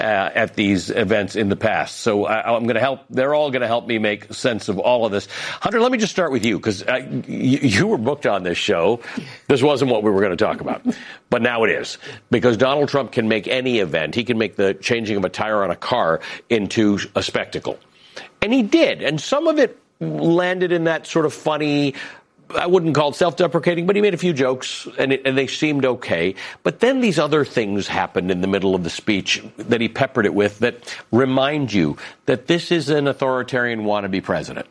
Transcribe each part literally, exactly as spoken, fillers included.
uh, at these events in the past. So I, I'm going to help. They're all going to help me make sense of all of this. Hunter, let me just start with you, because uh, you, you were booked on this show. This wasn't what we were going to talk about, but now it is, because Donald Trump can make any event. He can make the changing of a tire on a car into a spectacle. And he did. And some of it landed in that sort of funny, I wouldn't call it self-deprecating, but he made a few jokes, and, it, and they seemed okay. But then these other things happened in the middle of the speech that he peppered it with that remind you that this is an authoritarian wannabe president.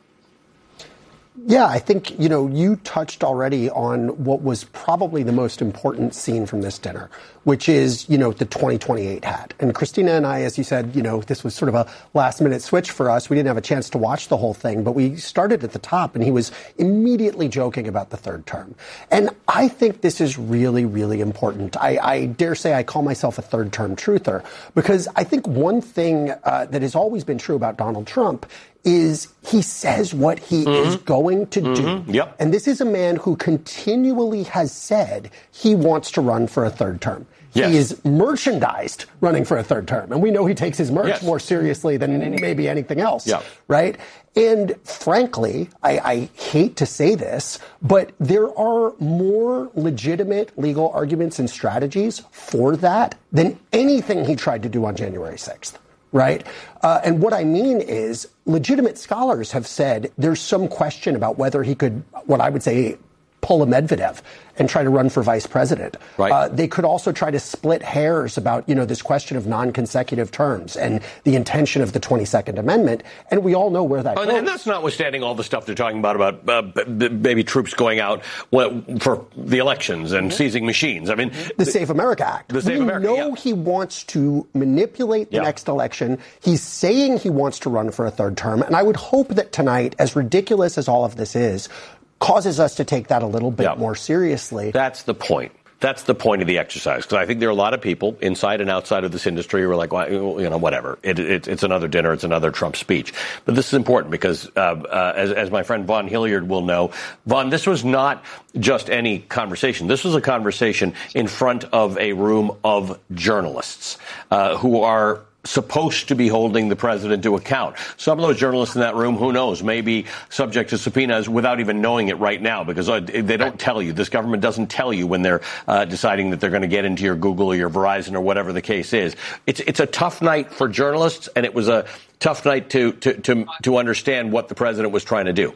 Yeah, I think, you know, you touched already on what was probably the most important scene from this dinner, which is, you know, the twenty twenty-eight hat. And Christina and I, as you said, you know, this was sort of a last minute switch for us. We didn't have a chance to watch the whole thing, but we started at the top and he was immediately joking about the third term. And I think this is really, really important. I, I dare say I call myself a third term truther, because I think one thing uh, that has always been true about Donald Trump is he says what he mm-hmm. is going to mm-hmm. do. Yep. And this is a man who continually has said he wants to run for a third term. Yes. He is merchandised running for a third term. And we know he takes his merch yes. more seriously than maybe anything else. Yep. Right? And frankly, I, I hate to say this, but there are more legitimate legal arguments and strategies for that than anything he tried to do on January sixth. Right? Uh, and what I mean is legitimate scholars have said there's some question about whether he could, what I would say, pull a Medvedev and try to run for vice president. Right. Uh, they could also try to split hairs about, you know, this question of non-consecutive terms and the intention of the twenty-second Amendment. And we all know where that oh, goes. And that's notwithstanding all the stuff they're talking about, about uh, b- maybe troops going out for the elections and mm-hmm. seizing machines. I mean, the Safe America Act. The Safe we America, know yeah. he wants to manipulate the yeah. next election. He's saying he wants to run for a third term. And I would hope that tonight, as ridiculous as all of this is, causes us to take that a little bit yeah. more seriously. That's the point. That's the point of the exercise, because I think there are a lot of people inside and outside of this industry who are like, well, you know, whatever. It, it, it's another dinner. It's another Trump speech. But this is important because, uh, uh, as, as my friend Vaughn Hilliard will know, Vaughn, this was not just any conversation. This was a conversation in front of a room of journalists uh, who are supposed to be holding the president to account. Some of those journalists in that room, who knows, may be subject to subpoenas without even knowing it right now, because they don't tell you. This government doesn't tell you when they're uh, deciding that they're going to get into your Google or your Verizon or whatever the case is. It's it's a tough night for journalists, and it was a tough night to to to, to understand what the president was trying to do.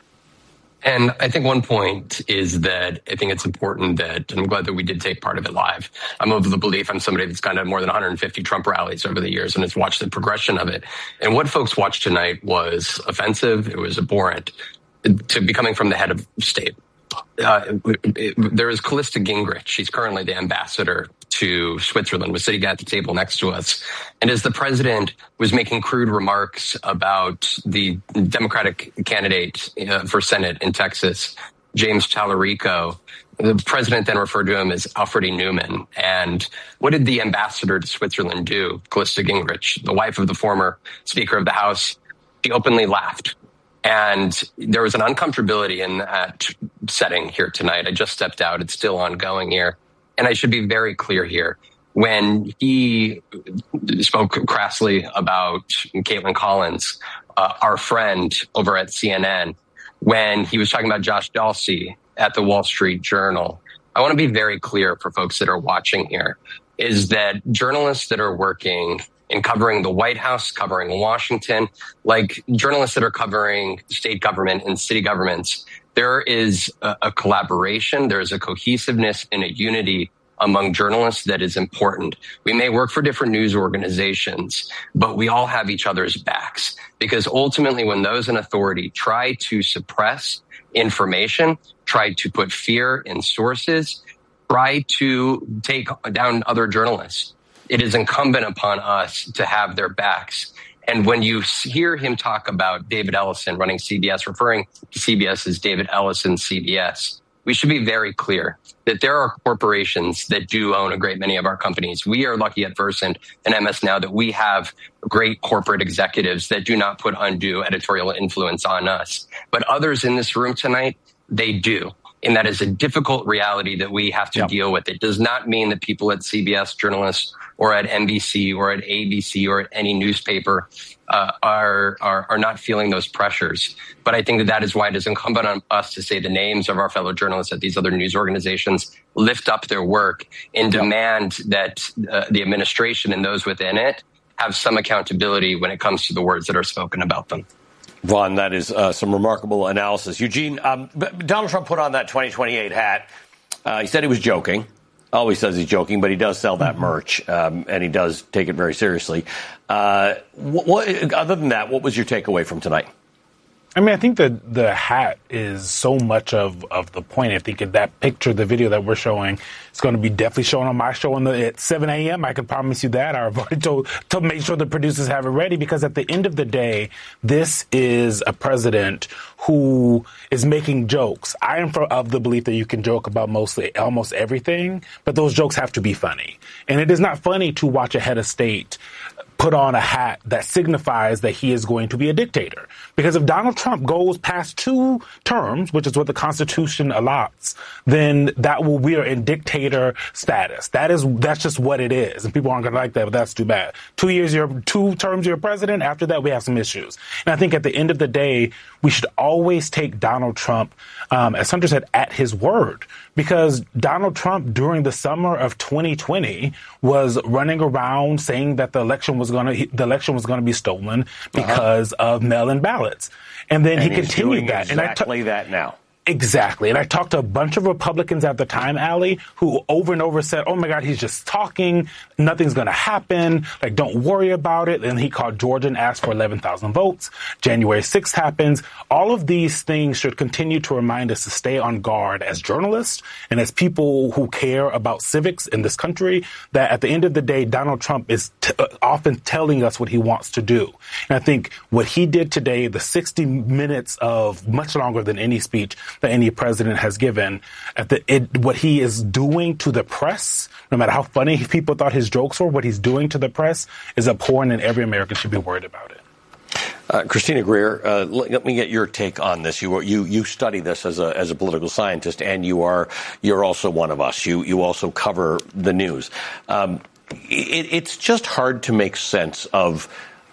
And I think one point is that I think it's important that, and I'm glad that we did take part of it live. I'm of the belief, I'm somebody that's gone to more than one hundred fifty Trump rallies over the years and has watched the progression of it. And what folks watched tonight was offensive. It was abhorrent to be coming from the head of state. Uh, it, there is Callista Gingrich. She's currently the ambassador to Switzerland, was sitting at the table next to us. And as the president was making crude remarks about the Democratic candidate uh, for Senate in Texas, James Tallarico, the president then referred to him as Alfred E. Newman. And what did the ambassador to Switzerland do, Callista Gingrich, the wife of the former Speaker of the House? She openly laughed. And there was an uncomfortability in that setting here tonight. I just stepped out. It's still ongoing here. And I should be very clear here. When he spoke crassly about Caitlin Collins, uh, our friend over at C N N, when he was talking about Josh Dawsey at the Wall Street Journal, I want to be very clear for folks that are watching here, is that journalists that are working in covering the White House, covering Washington, like journalists that are covering state government and city governments, there is a, a collaboration, there's a cohesiveness and a unity among journalists that is important. We may work for different news organizations, but we all have each other's backs, because ultimately when those in authority try to suppress information, try to put fear in sources, try to take down other journalists, it is incumbent upon us to have their backs. And when you hear him talk about David Ellison running C B S, referring to C B S as David Ellison C B S, we should be very clear that there are corporations that do own a great many of our companies. We are lucky at Versant and M S Now that we have great corporate executives that do not put undue editorial influence on us. But others in this room tonight, they do. And that is a difficult reality that we have to yep. deal with. It does not mean that people at C B S journalists or at N B C or at A B C or at any newspaper uh, are, are are not feeling those pressures. But I think that that is why it is incumbent on us to say the names of our fellow journalists at these other news organizations, lift up their work, and demand that uh, the administration and those within it have some accountability when it comes to the words that are spoken about them. Vaughn, that is uh, some remarkable analysis. Eugene, um, Donald Trump put on that twenty twenty-eight hat. Uh, he said he was joking. Always says he's joking, but he does sell that merch, um, and he does take it very seriously. Uh, what, what, other than that, what was your takeaway from tonight? I mean, I think that the hat is so much of, of the point. I think that picture, the video that we're showing, is going to be definitely shown on my show on the, at seven a.m. I can promise you that. I've already told to make sure the producers have it ready, because at the end of the day, this is a president who is making jokes. I am for, of the belief that you can joke about mostly almost everything, but those jokes have to be funny. And it is not funny to watch a head of state put on a hat that signifies that he is going to be a dictator. Because if Donald Trump goes past two terms, which is what the Constitution allots, then that will, we are in dictator status. That is, that's just what it is. And people aren't going to like that, but that's too bad. Two years, you're, two terms, you're president. After that, we have some issues. And I think at the end of the day, we should always take Donald Trump, um, as Hunter said, at his word. Because Donald Trump, during the summer of twenty twenty, was running around saying that the election was going to the election was going to be stolen because uh-huh. of mail-in ballots, and then and he continued that. Exactly and I that now. Exactly. And I talked to a bunch of Republicans at the time, Ali, who over and over said, oh, my God, he's just talking. Nothing's going to happen. Like, don't worry about it. And he called Georgia and asked for eleven thousand votes. January sixth happens. All of these things should continue to remind us to stay on guard as journalists and as people who care about civics in this country, that at the end of the day, Donald Trump is t- often telling us what he wants to do. And I think what he did today, the sixty minutes of much longer than any speech that any president has given, at the it, what he is doing to the press, no matter how funny people thought his jokes were, what he's doing to the press is abhorrent, and every American should be worried about it. Uh, Christina Greer, uh, let, let me get your take on this. You you you study this as a as a political scientist, and you are you're also one of us. You you also cover the news. Um, it, it's just hard to make sense of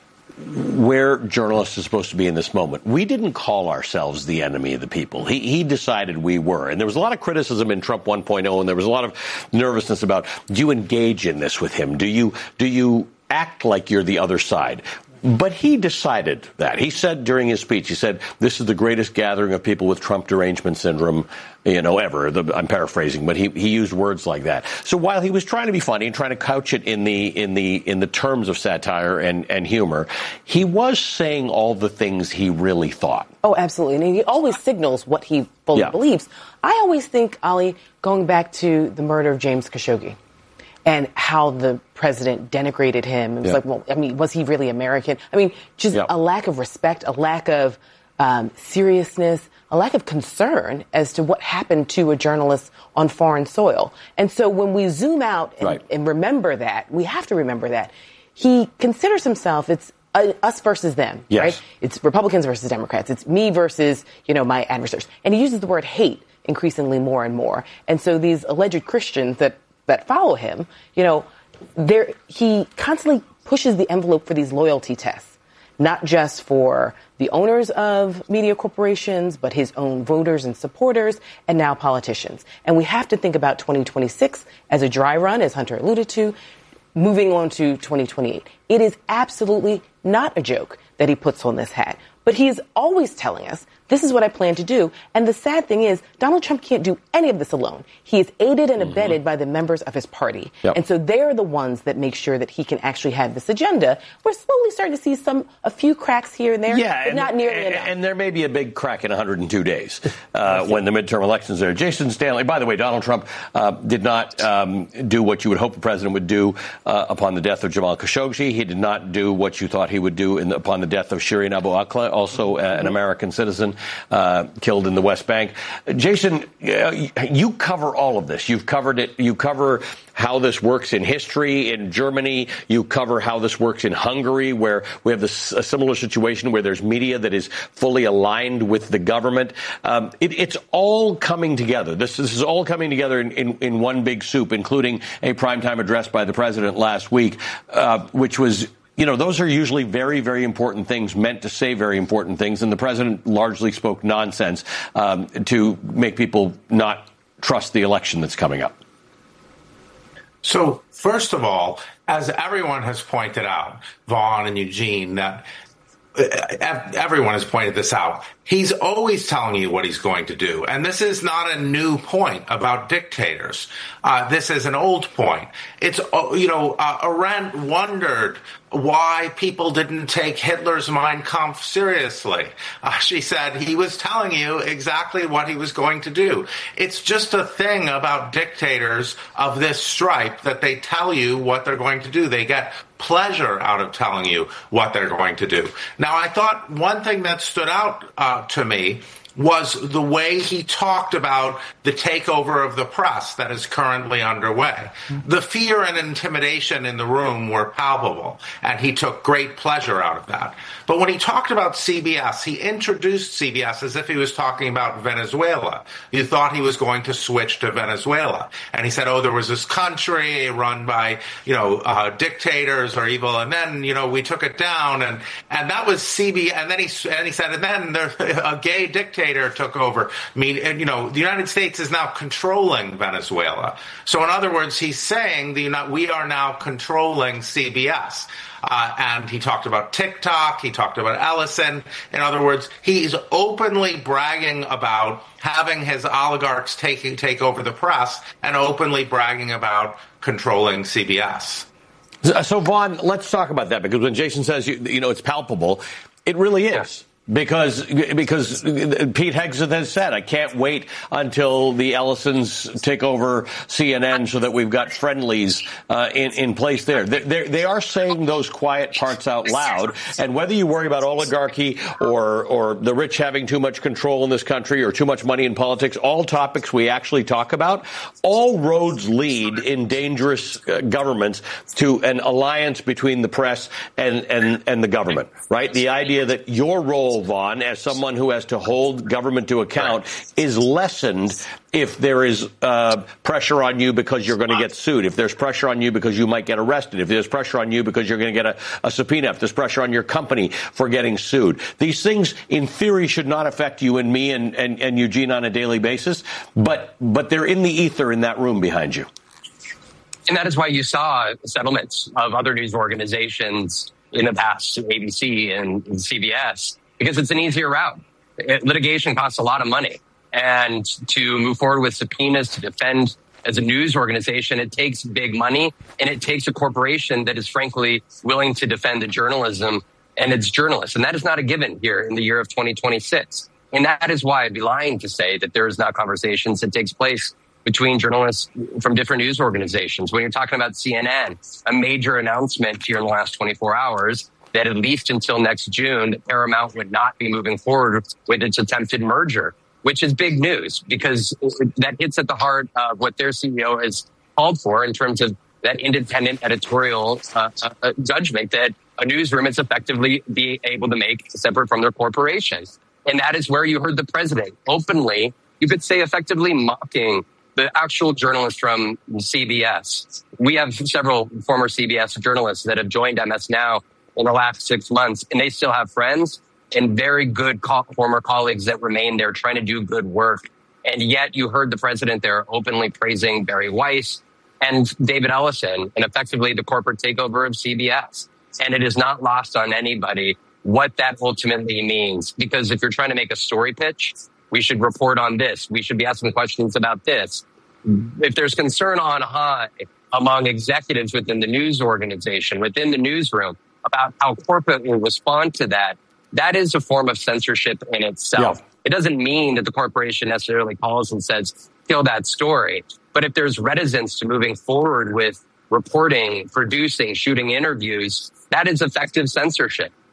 where journalists are supposed to be in this moment. We didn't call ourselves the enemy of the people. He, he decided we were. And there was a lot of criticism in Trump one point oh, and there was a lot of nervousness about, do you engage in this with him? Do you, do you act like you're the other side? But he decided that. He said during his speech, he said, this is the greatest gathering of people with Trump derangement syndrome, you know, ever. The, I'm paraphrasing, but he, he used words like that. So while he was trying to be funny and trying to couch it in the in the in the terms of satire and, and humor, he was saying all the things he really thought. Oh, absolutely. And he always signals what he fully yeah. believes. I always think, Ali, going back to the murder of James Khashoggi, and how the president denigrated him. It was yeah. like, well, I mean, was he really American? I mean, just yeah. a lack of respect, a lack of um, seriousness, a lack of concern as to what happened to a journalist on foreign soil. And so when we zoom out and, right. and remember that, we have to remember that, he considers himself, it's uh, us versus them, yes. right? It's Republicans versus Democrats. It's me versus, you know, my adversaries. And he uses the word hate increasingly more and more. And so these alleged Christians that that follow him, you know, there he constantly pushes the envelope for these loyalty tests, not just for the owners of media corporations, but his own voters and supporters, and now politicians. And we have to think about twenty twenty-six as a dry run, as Hunter alluded to, moving on to twenty twenty-eight. It is absolutely not a joke that he puts on this hat, but he is always telling us, this is what I plan to do. And the sad thing is, Donald Trump can't do any of this alone. He is aided and abetted mm-hmm. by the members of his party. Yep. And so they're the ones that make sure that he can actually have this agenda. We're slowly starting to see some, a few cracks here and there, yeah, but and, not nearly and, enough. And there may be a big crack in one hundred two days uh, when the midterm elections are. Jason Stanley, by the way, Donald Trump uh, did not um, do what you would hope the president would do uh, upon the death of Jamal Khashoggi. He did not do what you thought he would do in the, upon the death of Shireen Abu Akleh also uh, an American citizen uh, killed in the West Bank. Jason, uh, you cover all of this. You've covered it. You cover how this works in history in Germany. You cover how this works in Hungary, where we have this, a similar situation where there's media that is fully aligned with the government. Um, it, it's all coming together. This, this is all coming together in, in, in one big soup, including a primetime address by the president last week, uh, which was, you know, those are usually very, very important things, meant to say very important things. And the president largely spoke nonsense um, to make people not trust the election that's coming up. So, first of all, as everyone has pointed out, Vaughn and Eugene, that everyone has pointed this out, he's always telling you what he's going to do. And this is not a new point about dictators. Uh, this is an old point. It's, you know, uh, Arendt wondered why people didn't take Hitler's Mein Kampf seriously. Uh, she said he was telling you exactly what he was going to do. It's just a thing about dictators of this stripe that they tell you what they're going to do. They get pleasure out of telling you what they're going to do. Now, I thought one thing that stood out uh, to me was the way he talked about the takeover of the press that is currently underway. The fear and intimidation in the room were palpable, and he took great pleasure out of that. But when he talked about C B S, he introduced C B S as if he was talking about Venezuela. You thought he was going to switch to Venezuela. And he said, oh, there was this country run by, you know, uh, dictators or evil, and then, you know, we took it down, and, and that was C B S. And then he, and he said, and then there, a gay dictator took over. I mean, and, you know, the United States is now controlling Venezuela. So in other words, he's saying the we are now controlling C B S. Uh, and he talked about TikTok. He talked about Ellison. In other words, he's openly bragging about having his oligarchs take, take over the press and openly bragging about controlling C B S. So, Vaughn, let's talk about that, because when Jason says, you, you know, it's palpable, it really is. Yeah. Because because Pete Hegseth has said, I can't wait until the Ellisons take over C N N so that we've got friendlies uh, in, in place there. They, they are saying those quiet parts out loud. And whether you worry about oligarchy or, or the rich having too much control in this country or too much money in politics, all topics we actually talk about, all roads lead in dangerous uh, governments to an alliance between the press and, and, and the government, right? The idea that your role, Vaughn, as someone who has to hold government to account, is lessened if there is uh, pressure on you because you're going to get sued, if there's pressure on you because you might get arrested, if there's pressure on you because you're going to get a, a subpoena, if there's pressure on your company for getting sued. These things, in theory, should not affect you and me and, and, and Eugene on a daily basis, but but they're in the ether in that room behind you. And that is why you saw settlements of other news organizations in the past, A B C and C B S, because it's an easier route. It, litigation costs a lot of money. And to move forward with subpoenas to defend as a news organization, it takes big money, and it takes a corporation that is frankly willing to defend the journalism and its journalists. And that is not a given here in the year of twenty twenty-six. And that is why I'd be lying to say that there is not conversations that takes place between journalists from different news organizations. When you're talking about C N N, a major announcement here in the last twenty-four hours that at least until next June, Paramount would not be moving forward with its attempted merger, which is big news because that hits at the heart of what their C E O has called for in terms of that independent editorial uh, uh, judgment that a newsroom is effectively be able to make separate from their corporation. And that is where you heard the president openly, you could say effectively mocking the actual journalists from C B S. We have several former C B S journalists that have joined M S Now in the last six months, and they still have friends and very good co- former colleagues that remain there trying to do good work. And yet you heard the president there openly praising Barry Weiss and David Ellison and effectively the corporate takeover of C B S. And it is not lost on anybody what that ultimately means. Because if you're trying to make a story pitch, we should report on this. We should be asking questions about this. If there's concern on high among executives within the news organization, within the newsroom, about how corporate will respond to that, that is a form of censorship in itself. Yeah. It doesn't mean that the corporation necessarily calls and says, kill that story. But if there's reticence to moving forward with reporting, producing, shooting interviews, that is effective censorship.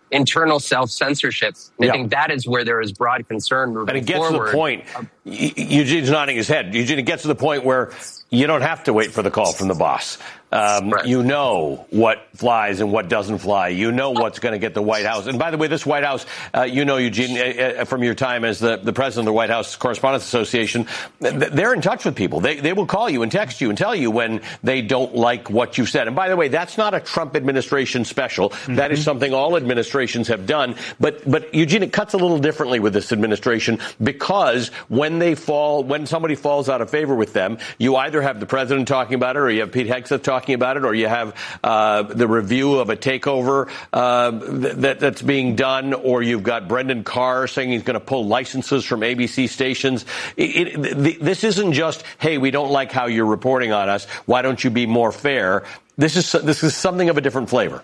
internal self-censorship. I yeah. think that is where there is broad concern moving forward. And it gets forward. to the point, Eugene's nodding his head, Eugene, it gets to the point where you don't have to wait for the call from the boss. Um, right. You know what flies and what doesn't fly. You know what's going to get the White House. And by the way, this White House, uh, you know, Eugene, uh, from your time as the, the president of the White House Correspondents Association, they're in touch with people. They, they will call you and text you and tell you when they don't like what you said. And by the way, that's not a Trump administration special. Mm-hmm. That is something all administrations have done. But, but Eugene, it cuts a little differently with this administration because when they fall, when somebody falls out of favor with them, you either have the president talking about it or you have Pete Hegseth talking about it, or you have uh, the review of a takeover uh, that, that's being done, or you've got Brendan Carr saying he's going to pull licenses from A B C stations. It, it, the, this isn't just, hey, we don't like how you're reporting on us. Why don't you be more fair? This is this is something of a different flavor.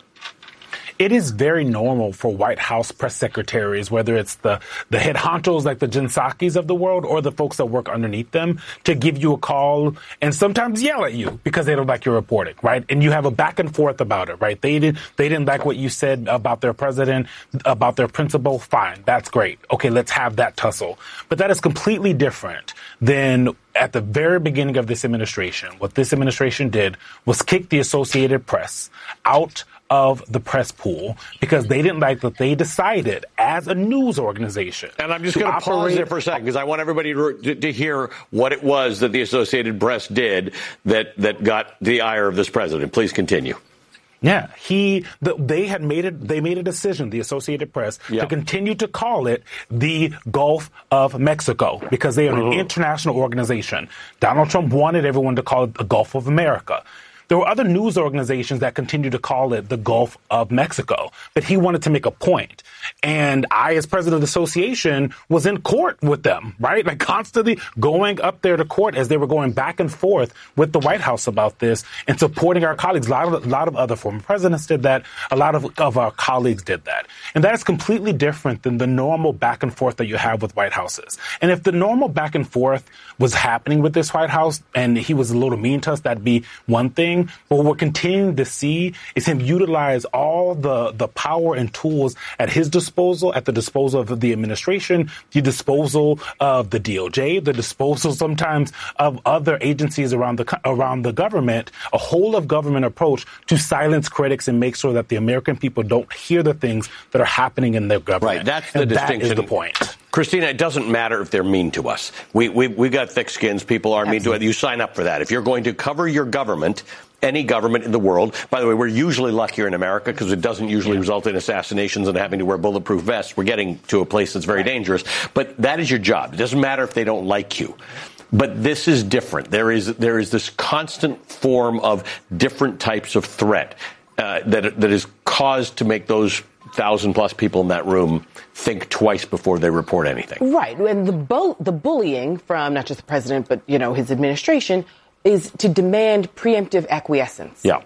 It is very normal for White House press secretaries, whether it's the, the head honchos like the Jen Psaki's of the world or the folks that work underneath them, to give you a call and sometimes yell at you because they don't like your reporting, right? And you have a back and forth about it, right? They didn't, they didn't like what you said about their president, about their principal. Fine. That's great. Okay, let's have that tussle. But that is completely different than at the very beginning of this administration. What this administration did was kick the Associated Press out of the press pool because they didn't like that they decided as a news organization. And I'm just going to pause there for a second because I want everybody to, to hear what it was that the Associated Press did that, that got the ire of this president. Please continue. Yeah, he, the, they had made it, they made a decision, the Associated Press, yeah. to continue to call it the Gulf of Mexico because they are mm-hmm. an international organization. Donald Trump wanted everyone to call it the Gulf of America. There were other news organizations that continued to call it the Gulf of Mexico, but he wanted to make a point. And I, as president of the association, was in court with them, right? Like constantly going up there to court as they were going back and forth with the White House about this and supporting our colleagues. A lot of, a lot of other former presidents did that. A lot of, of our colleagues did that. And that is completely different than the normal back and forth that you have with White Houses. And if the normal back and forth was happening with this White House and he was a little mean to us, that'd be one thing. But what we're continuing to see is him utilize all the, the power and tools at his disposal, at the disposal of the administration, the disposal of the D O J, the disposal sometimes of other agencies around the around the government, a whole of government approach to silence critics and make sure that the American people don't hear the things that are happening in their government. Right, that's the and distinction. That is the point. Christina, it doesn't matter if they're mean to us. We, we, we've got thick skins. People are Absolutely. mean to it. You sign up for that. If you're going to cover your government, any government in the world, by the way, we're usually luckier in America because it doesn't usually yeah. result in assassinations and having to wear bulletproof vests. We're getting to a place that's very right. dangerous. But that is your job. It doesn't matter if they don't like you. But this is different. There is there is this constant form of different types of threat uh, that that is caused to make those thousand plus people in that room think twice before they report anything. Right. And the bu- the bullying from not just the president, but, you know, his administration is to demand preemptive acquiescence. Yeah.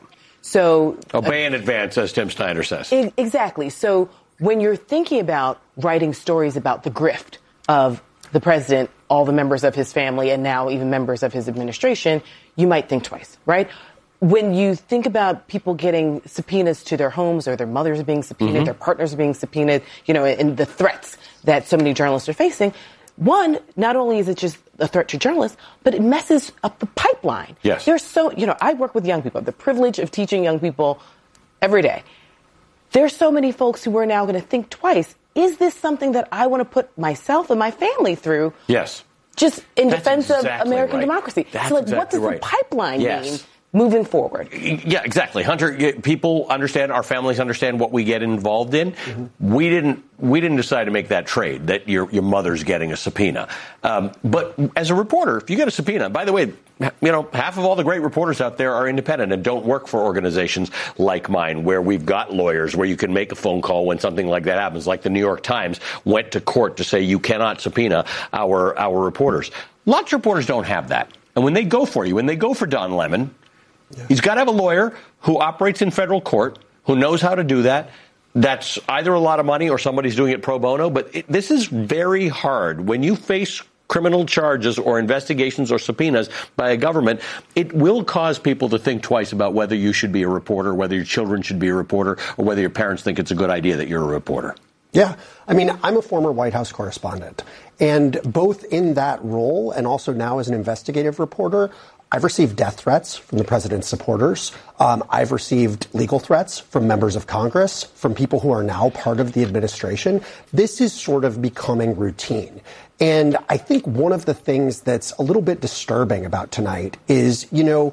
So obey uh, in advance, as Tim Snyder says. I- exactly. So when you're thinking about writing stories about the grift of the president, all the members of his family, and now even members of his administration, you might think twice, right? When you think about people getting subpoenas to their homes or their mothers being subpoenaed, mm-hmm. their partners being subpoenaed, you know, and the threats that so many journalists are facing, one, not only is it just a threat to journalists, but it messes up the pipeline. Yes. There's so, you know, I work with young people. I have the privilege of teaching young people every day. There's so many folks who are now going to think twice. Is this something that I want to put myself and my family through? Yes. Just in That's defense exactly of American right. democracy. That's so, like, exactly what does right. the pipeline yes. mean moving forward? Yeah, exactly. Hunter, people understand, our families understand what we get involved in. Mm-hmm. We didn't we didn't decide to make that trade, that your your mother's getting a subpoena. Um, but as a reporter, if you get a subpoena, by the way, you know, half of all the great reporters out there are independent and don't work for organizations like mine, where we've got lawyers, where you can make a phone call when something like that happens, like the New York Times went to court to say you cannot subpoena our our reporters. Lots of reporters don't have that. And when they go for you, when they go for Don Lemon, yeah. he's got to have a lawyer who operates in federal court, who knows how to do that. That's either a lot of money or somebody's doing it pro bono. But it, this is very hard. When you face criminal charges or investigations or subpoenas by a government, it will cause people to think twice about whether you should be a reporter, whether your children should be a reporter, or whether your parents think it's a good idea that you're a reporter. Yeah. I mean, I'm a former White House correspondent, and both in that role and also now as an investigative reporter, I've received death threats from the president's supporters. Um, I've received legal threats from members of Congress, from people who are now part of the administration. This is sort of becoming routine. And I think one of the things that's a little bit disturbing about tonight is, you know,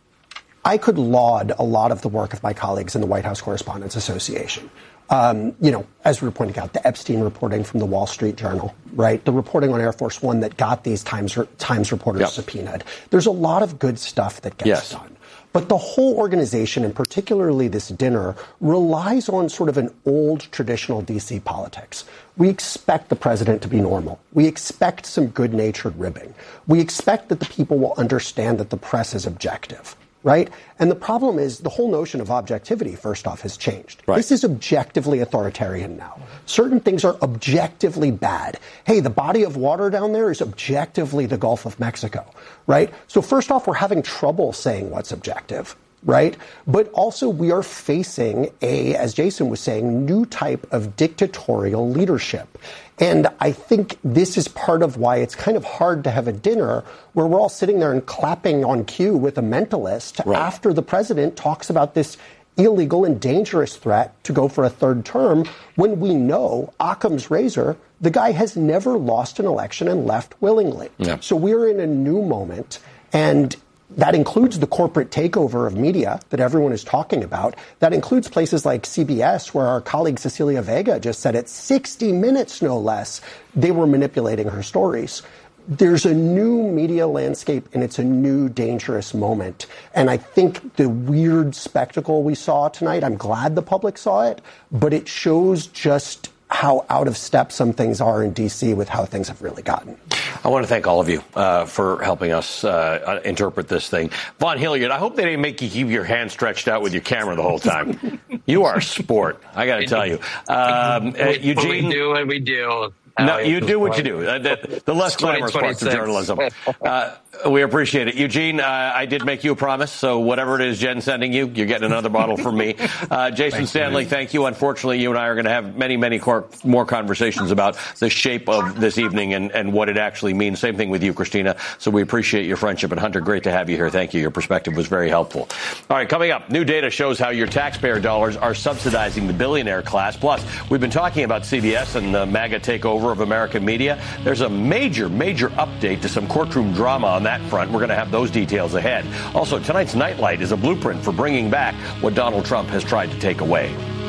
I could laud a lot of the work of my colleagues in the White House Correspondents Association. Um, you know, as we were pointing out, the Epstein reporting from the Wall Street Journal, right? The reporting on Air Force One that got these Times Times reporters yep. subpoenaed. There's a lot of good stuff that gets yes. done. But the whole organization, and particularly this dinner, relies on sort of an old traditional D C politics. We expect the president to be normal. We expect some good-natured ribbing. We expect that the people will understand that the press is objective. Right? And the problem is the whole notion of objectivity, first off, has changed. Right. This is objectively authoritarian now. Certain things are objectively bad. Hey, the body of water down there is objectively the Gulf of Mexico, right? So first off, we're having trouble saying what's objective, right? But also we are facing a, as Jason was saying, new type of dictatorial leadership. And I think this is part of why it's kind of hard to have a dinner where we're all sitting there and clapping on cue with a mentalist right. after the president talks about this illegal and dangerous threat to go for a third term when we know Occam's razor, the guy has never lost an election and left willingly. Yeah. So we're in a new moment, and that includes the corporate takeover of media that everyone is talking about. That includes places like C B S, where our colleague Cecilia Vega just said at sixty minutes, no less, they were manipulating her stories. There's a new media landscape, and it's a new dangerous moment. And I think the weird spectacle we saw tonight, I'm glad the public saw it, but it shows just how out of step some things are in D C with how things have really gotten. I want to thank all of you uh, for helping us uh, interpret this thing. Vaughn Hilliard, I hope they didn't make you keep your hand stretched out with your camera the whole time. You are a sport, I got to tell you. Um, uh, Eugene, we do what we do. No, you do what you do. Uh, the, the less glamorous parts of journalism. Uh, we appreciate it. Eugene, uh, I did make you a promise, so whatever it is Jen's sending you, you're getting another bottle from me. Uh, Jason thank Stanley, you. thank you. Unfortunately, you and I are going to have many, many cor- more conversations about the shape of this evening and, and what it actually means. Same thing with you, Christina. So we appreciate your friendship. And Hunter, great to have you here. Thank you. Your perspective was very helpful. All right, coming up, new data shows how your taxpayer dollars are subsidizing the billionaire class. Plus, we've been talking about C B S and the MAGA takeover of American media. There's a major, major update to some courtroom drama on that front. We're going to have those details ahead. Also, tonight's Nightlight is a blueprint for bringing back what Donald Trump has tried to take away.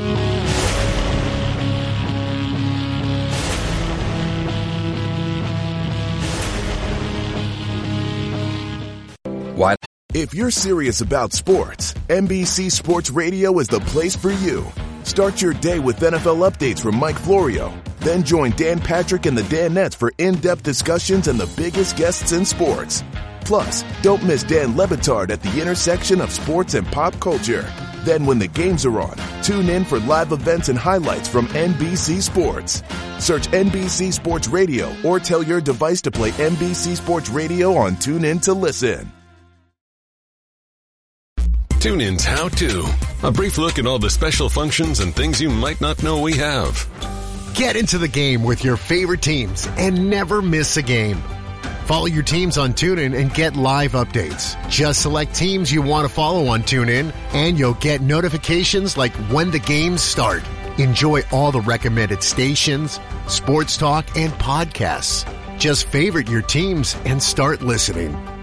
Why? If you're serious about sports, N B C Sports Radio is the place for you. Start your day with N F L updates from Mike Florio. Then join Dan Patrick and the Danettes for in-depth discussions and the biggest guests in sports. Plus, don't miss Dan Le Batard at the intersection of sports and pop culture. Then when the games are on, tune in for live events and highlights from N B C Sports. Search N B C Sports Radio or tell your device to play N B C Sports Radio on TuneIn to listen. TuneIn's How To. A brief look at all the special functions and things you might not know we have. Get into the game with your favorite teams and never miss a game. Follow your teams on TuneIn and get live updates. Just select teams you want to follow on TuneIn, and you'll get notifications like when the games start. Enjoy all the recommended stations, sports talk, and podcasts. Just favorite your teams and start listening.